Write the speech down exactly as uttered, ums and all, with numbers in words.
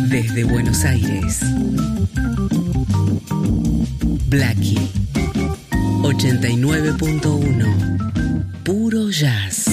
Desde Buenos Aires, Blackie ochenta y nueve punto uno, puro jazz.